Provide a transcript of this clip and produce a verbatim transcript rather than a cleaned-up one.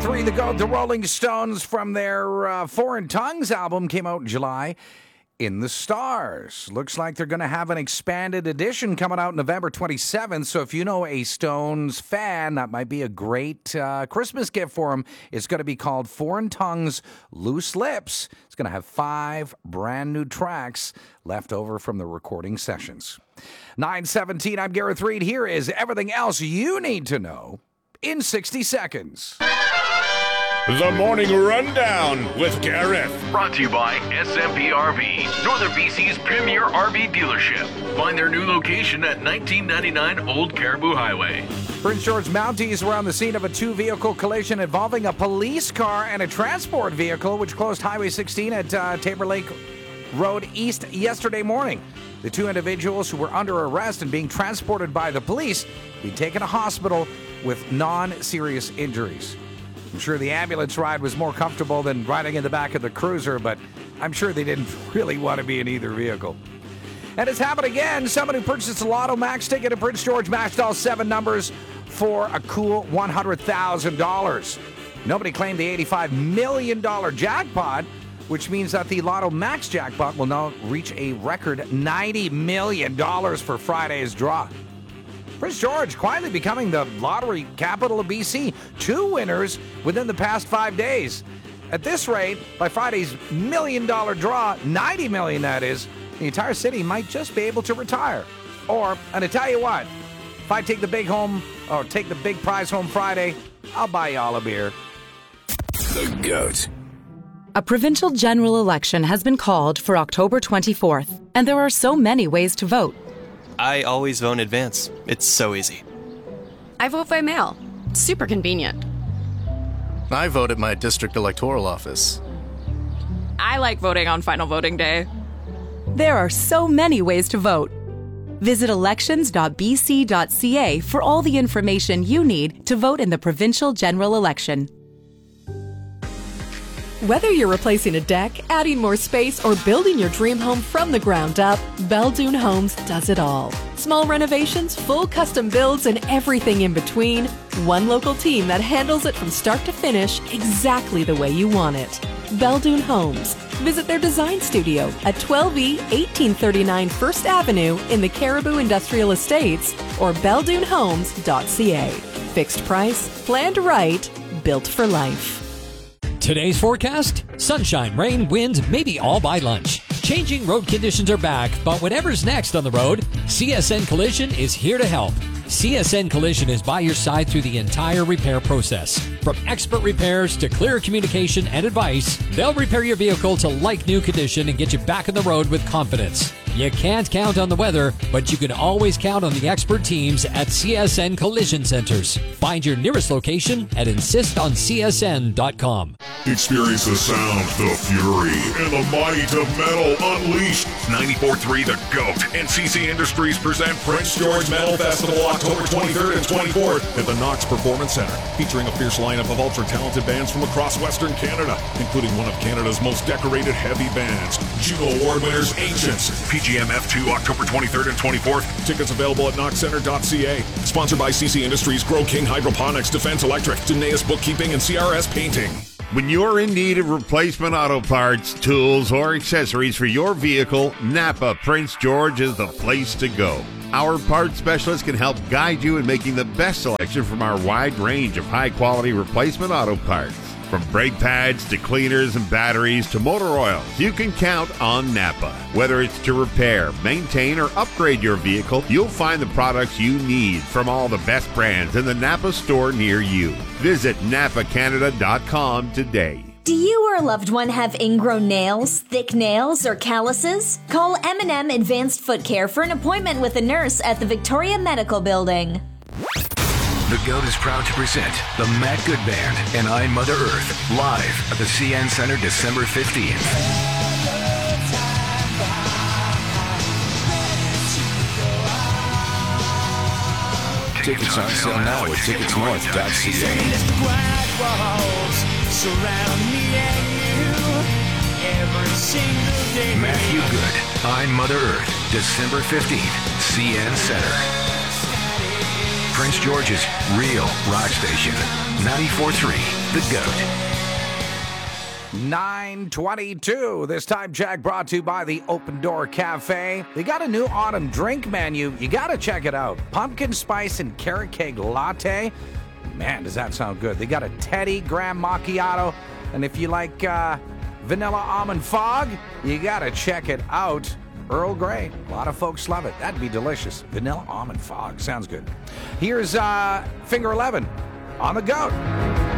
Three, the GOAT, the Rolling Stones, from their uh, Foreign Tongues album, came out in July. In the Stars. Looks like they're going to have an expanded edition coming out November twenty-seventh. So if you know a Stones fan, that might be a great uh, Christmas gift for them. It's going to be called Foreign Tongues Loose Lips. It's going to have five brand new tracks left over from the recording sessions. nine seventeen, I'm Gareth Reed. Here is everything else you need to know in sixty seconds. The Morning Rundown with Gareth. Brought to you by S M P R V, Northern B C's premier R V dealership. Find their new location at nineteen ninety-nine Old Caribou Highway. Prince George Mounties were on the scene of a two-vehicle collision involving a police car and a transport vehicle, which closed Highway sixteen at uh, Tabor Lake Road East yesterday morning. The two individuals who were under arrest and being transported by the police be taken to hospital with non-serious injuries. I'm sure the ambulance ride was more comfortable than riding in the back of the cruiser, but I'm sure they didn't really want to be in either vehicle. And it's happened again. Someone who purchased a Lotto Max ticket at Prince George matched all seven numbers for a cool one hundred thousand dollars. Nobody claimed the eighty-five million dollars jackpot, which means that the Lotto Max jackpot will now reach a record ninety million dollars for Friday's draw. Prince George quietly becoming the lottery capital of B C. Two winners within the past five days. At this rate, by Friday's million-dollar draw, ninety million dollars that is, the entire city might just be able to retire. Or, and I tell you what, if I take the big home, or take the big prize home Friday, I'll buy you all a beer. The GOAT. A provincial general election has been called for October twenty-fourth, and there are so many ways to vote. I always vote in advance. It's so easy. I vote by mail. Super convenient. I vote at my district electoral office. I like voting on final voting day. There are so many ways to vote. Visit elections dot b c dot c a for all the information you need to vote in the provincial general election. Whether you're replacing a deck, adding more space, or building your dream home from the ground up, Beldoon Homes does it all. Small renovations, full custom builds, and everything in between. One local team that handles it from start to finish exactly the way you want it. Beldoon Homes. Visit their design studio at twelve E eighteen thirty-nine First Avenue in the Caribou Industrial Estates or beldoon homes dot c a. Fixed price, planned right, built for life. Today's forecast: sunshine, rain, wind, maybe all by lunch. Changing road conditions are back, but whatever's next on the road, C S N Collision is here to help. C S N Collision is by your side through the entire repair process. From expert repairs to clear communication and advice, they'll repair your vehicle to like-new condition and get you back on the road with confidence. You can't count on the weather, but you can always count on the expert teams at C S N Collision Centers. Find your nearest location at insist on c s n dot com. Experience the sound, the fury, and the might of metal unleashed. ninety-four point three The GOAT and C C Industries present Prince George Metal Festival October twenty-third and twenty-fourth at the Knox Performance Center, featuring a fierce lineup of ultra-talented bands from across Western Canada, including one of Canada's most decorated heavy bands, Juno Award winners Ancients. P G M F two October twenty-third and twenty-fourth. Tickets available at knox center dot c a. Sponsored by C C Industries, Grow King Hydroponics, Defense Electric, Danaeus Bookkeeping, and C R S Painting. When you're in need of replacement auto parts, tools, or accessories for your vehicle, Napa Prince George is the place to go. Our parts specialists can help guide you in making the best selection from our wide range of high-quality replacement auto parts. From brake pads to cleaners and batteries to motor oils, you can count on Napa. Whether it's to repair, maintain, or upgrade your vehicle, you'll find the products you need from all the best brands in the Napa store near you. Visit napa canada dot com today. Do you or a loved one have ingrown nails, thick nails, or calluses? Call M and M Advanced Foot Care for an appointment with a nurse at the Victoria Medical Building. The GOAT is proud to present the Matt Good Band and I, Mother Earth, live at the C N Center December fifteenth. Tickets on sale now at tickets north dot c a. Matthew Good, I, Mother Earth, December fifteenth, C N Center. Prince George's real rock station, ninety-four point three the GOAT. nine twenty-two. This time check brought to you by the Open Door Cafe. They got a new autumn drink menu. You got to check it out. Pumpkin spice and carrot cake latte. Man, does that sound good. They got a Teddy Graham macchiato. And if you like uh, vanilla almond fog, you got to check it out. Earl Grey. A lot of folks love it. That'd be delicious. Vanilla almond fog. Sounds good. Here's uh, Finger eleven on the GOAT.